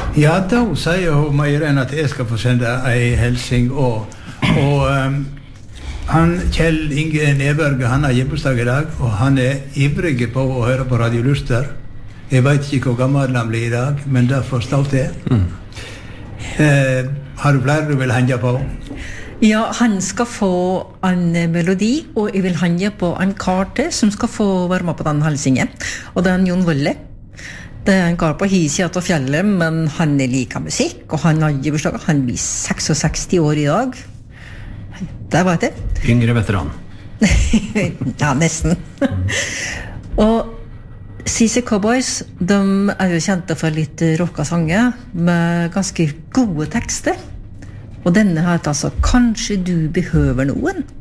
Ja, da sier hun Irene at jeg skal få sende en helsing og han, Kjell Inge Neberg, han har hjemmesdag i dag, og han ivrig på å høre på Radio Luster. Jeg vet ikke hvor gammel han blir i dag, men det får stå til. Har du flere du vil henge på? Ja, han skal få en melodi, og jeg vil henge på en kar til som skal få være med på den helsingen. Og det Jon Wølle. Det en kar på hisia til fjellet, men han liker musikk, og han har bursdag. Han blir 66 år i dag. Det var det. Yngre veteran. Ja, nesten. Og CC Cowboys, de jo kjente for litt rocka sanger med ganske gode tekster. Og denne heter altså «Kanskje du behøver noen».